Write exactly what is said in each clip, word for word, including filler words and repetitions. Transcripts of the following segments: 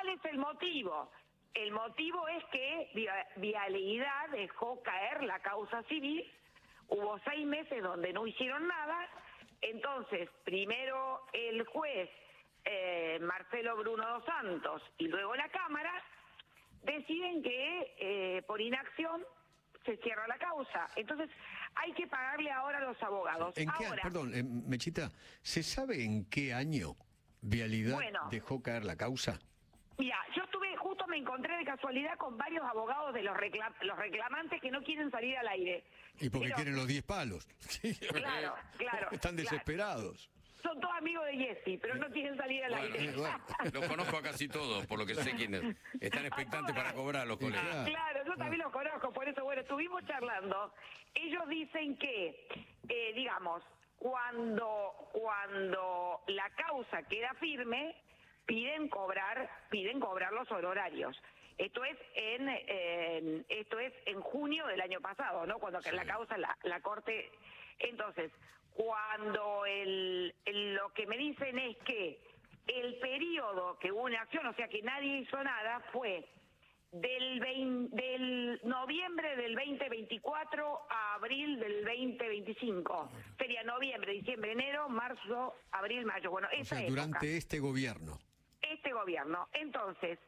¿Cuál es el motivo? El motivo es que Vialidad dejó caer la causa civil, hubo seis meses donde no hicieron nada, entonces primero el juez eh, Marcelo Bruno dos Santos y luego la Cámara deciden que eh, por inacción se cierra la causa. Entonces hay que pagarle ahora a los abogados. ¿En qué, ahora, perdón, eh, Mechita, ¿se sabe en qué año Vialidad bueno, dejó caer la causa? Mira, yo estuve, justo me encontré de casualidad con varios abogados de los, reclam los reclamantes que no quieren salir al aire. Y porque Pero, quieren los diez palos. Claro, claro. Están desesperados. Claro. Son todos amigos de Jessy, pero no quieren salir al bueno, aire. Bueno. Los conozco a casi todos, por lo que sé quiénes. Están expectantes para cobrar los colegas. Claro, claro, yo también los conozco, por eso, bueno, estuvimos charlando. Ellos dicen que, eh, digamos, cuando, cuando la causa queda firme, piden cobrar, piden cobrar los honorarios. Esto es en, en esto es en junio del año pasado, ¿no? Cuando sí. la causa la, la corte. Entonces, cuando el, el lo que me dicen es que el periodo que hubo una acción, o sea que nadie hizo nada, fue del veinte, del noviembre del veinte veinticuatro a abril del veinte veinticinco. Sería noviembre, diciembre, enero, marzo, abril, mayo. Bueno, esa o sea, época. Durante este gobierno. Este gobierno. Entonces,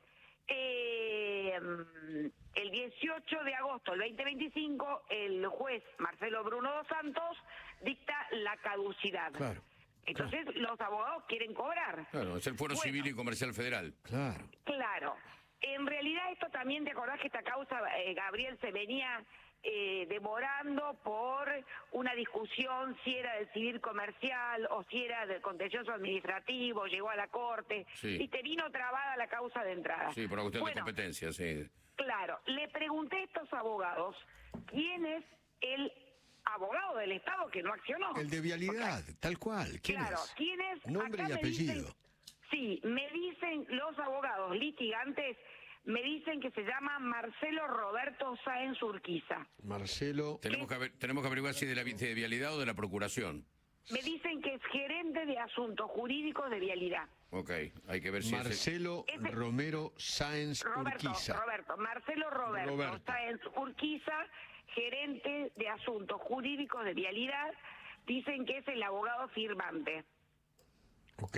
eh, el dieciocho de agosto del veinte veinticinco, el juez Marcelo Bruno dos Santos dicta la caducidad. Claro. Entonces, claro. los abogados quieren cobrar. Claro, es el Fuero bueno, Civil y Comercial Federal. Claro. Claro. En realidad, esto también, ¿te acordás que esta causa, eh, Gabriel, se venía eh, demorando por una discusión si era del civil comercial o si era del contencioso administrativo, llegó a la corte, sí. y te vino trabada la causa de entrada? Sí, por una cuestión bueno, de competencia, sí. Claro, le pregunté a estos abogados quién es el abogado del Estado que no accionó. El de Vialidad, okay. tal cual. ¿Quién claro, es? ¿quién es? Nombre Acá y apellido. Dicen, sí, me dicen los abogados litigantes, me dicen que se llama Marcelo Roberto Sáenz Urquiza. Marcelo... Tenemos que, ver, tenemos que averiguar si es de la de Vialidad o de la Procuración. Me dicen que es gerente de asuntos jurídicos de Vialidad. Ok, hay que ver si Marcelo es el... Romero Sáenz Roberto, Urquiza. Roberto, Marcelo Roberto, Roberto Sáenz Urquiza, gerente de asuntos jurídicos de Vialidad. Dicen que es el abogado firmante. Ok.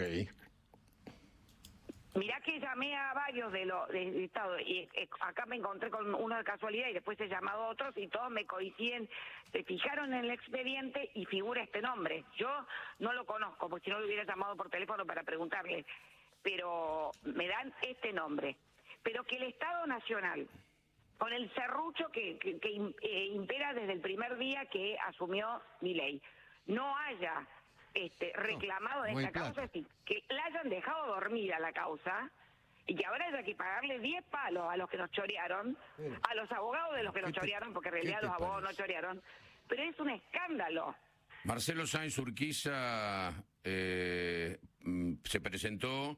Mirá que llamé a varios de los de, de Estado y eh, acá me encontré con uno de casualidad y después he llamado a otros y todos me coinciden, se fijaron en el expediente y figura este nombre. Yo no lo conozco, porque si no lo hubiera llamado por teléfono para preguntarle, pero me dan este nombre. Pero que el Estado Nacional, con el serrucho que, que, que eh, impera desde el primer día que asumió Milei, no haya... Este, reclamado de no, esta no causa, es decir, que la hayan dejado dormida la causa y que ahora haya que pagarle diez palos a los que nos chorearon, sí. a los abogados de los que nos chorearon, porque en realidad los abogados no chorearon, pero es un escándalo. Marcelo Sáenz Urquiza eh, se presentó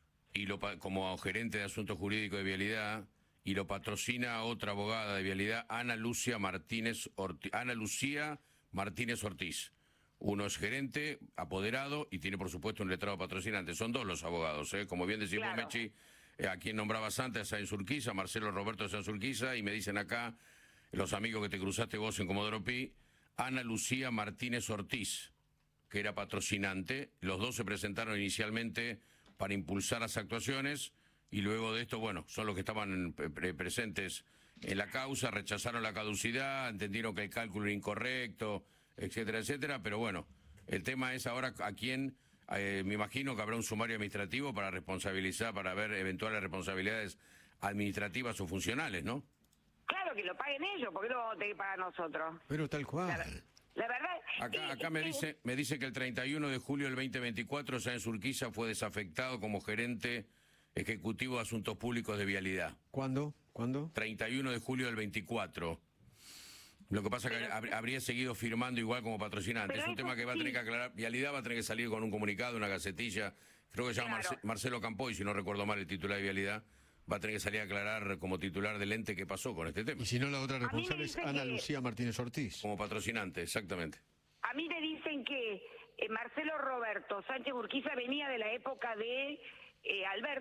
y lo como gerente de asuntos jurídicos de Vialidad y lo patrocina otra abogada de Vialidad, Ana Lucia Martínez Ortiz, Ana Lucía Martínez Ortiz. Uno es gerente, apoderado, y tiene, por supuesto, un letrado patrocinante. Son dos los abogados, ¿eh? Como bien decimos, claro. Mechi, eh, a quien nombrabas antes, Sáenz Urquiza, Marcelo Roberto Sáenz Urquiza, y me dicen acá, los amigos que te cruzaste vos en Comodoro Pi, Ana Lucía Martínez Ortiz, que era patrocinante. Los dos se presentaron inicialmente para impulsar las actuaciones, y luego de esto, bueno, son los que estaban pre presentes en la causa, rechazaron la caducidad, entendieron que el cálculo era incorrecto, etcétera, etcétera, pero bueno, el tema es ahora a quién, eh, me imagino que habrá un sumario administrativo para responsabilizar, para ver eventuales responsabilidades administrativas o funcionales, ¿no? Claro, que lo paguen ellos, porque no vamos a tener que pagar nosotros. Pero tal cual. La, la verdad... Acá, eh, acá me, eh, dice, me dice que el treinta y uno de julio del veinte veinticuatro, Sáenz Urquiza fue desafectado como gerente ejecutivo de asuntos públicos de Vialidad. ¿Cuándo? ¿Cuándo? treinta y uno de julio del veinticuatro. Lo que pasa es que hab habría seguido firmando igual como patrocinante. Es un tema que va a tener que aclarar. Vialidad va a tener que salir con un comunicado, una gacetilla. Creo que se llama claro. Marce Marcelo Campoy, si no recuerdo mal, el titular de Vialidad. Va a tener que salir a aclarar como titular del ente qué pasó con este tema. Y si no, la otra responsable es Ana que... Lucía Martínez Ortiz. Como patrocinante, exactamente. A mí me dicen que eh, Marcelo Roberto Sánchez Urquiza venía de la época de eh, Alberto.